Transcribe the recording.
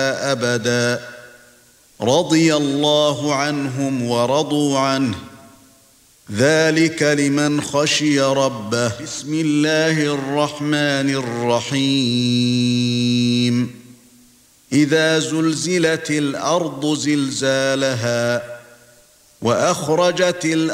أبدا رضي الله عنهم ورضوا عنه ذلك لمن خشي ربه. بسم الله الرحمن الرحيم إذا زلزلت الأرض زلزالها وأخرجت الأرض